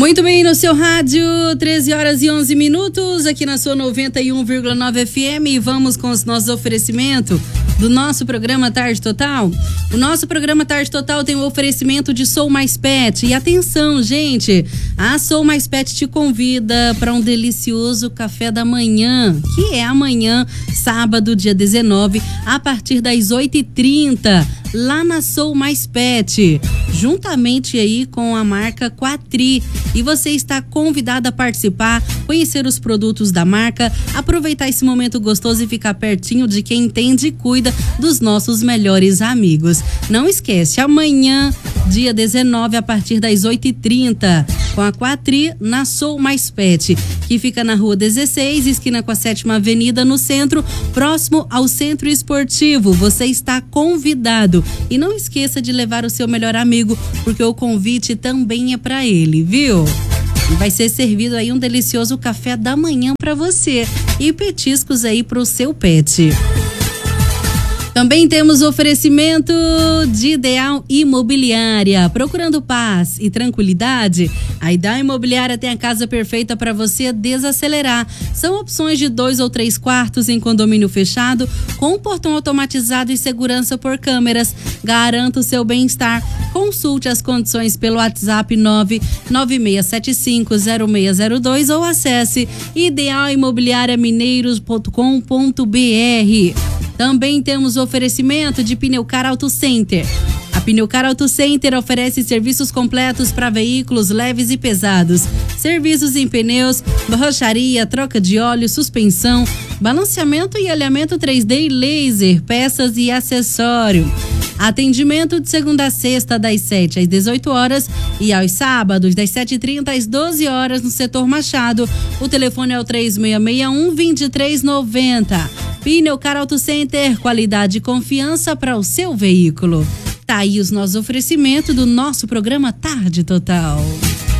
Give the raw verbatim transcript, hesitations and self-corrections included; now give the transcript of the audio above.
Muito bem, no seu rádio, treze horas e onze minutos, aqui na sua noventa e um vírgula nove F M, e vamos com os nossos oferecimentos do nosso programa Tarde Total. O nosso programa Tarde Total tem o oferecimento de Sou Mais Pet. E atenção, gente, a Sou Mais Pet te convida para um delicioso café da manhã, que é amanhã, sábado, dia dezenove, a partir das oito e trinta, lá na Sou Mais Pet, juntamente aí com a marca Quatri. E você está convidado a participar, conhecer os produtos da marca, aproveitar esse momento gostoso e ficar pertinho de quem entende e cuida dos nossos melhores amigos. Não esquece, amanhã, dia dezenove, a partir das oito e trinta, com a Quatri na Sou Mais Pet, que fica na rua dezesseis, esquina com a sétima avenida, no centro, próximo ao Centro Esportivo. Você está convidado. E não esqueça de levar o seu melhor amigo, porque o convite também é para ele, viu? E vai ser servido aí um delicioso café da manhã para você e petiscos aí para o seu pet. Também temos oferecimento de Ideal Imobiliária. Procurando paz e tranquilidade, a Ideal Imobiliária tem a casa perfeita para você desacelerar. São opções de dois ou três quartos em condomínio fechado, com portão automatizado e segurança por câmeras. Garanta o seu bem-estar. Consulte as condições pelo WhatsApp nove nove seis sete cinco zero seis zero dois ou acesse ideal imobiliária mineiros ponto com ponto b r. Também temos oferecimento de Pneucar Auto Center. A Pneucar Auto Center oferece serviços completos para veículos leves e pesados. Serviços em pneus, borracharia, troca de óleo, suspensão, balanceamento e alinhamento três D e laser, peças e acessório. Atendimento de segunda a sexta, das sete às dezoito horas e aos sábados, das sete e trinta às doze horas, no setor Machado. O telefone é o três seis seis um, dois três nove zero. Pneucar Auto Center, qualidade e confiança para o seu veículo. Tá aí os nossos oferecimentos do nosso programa Tarde Total.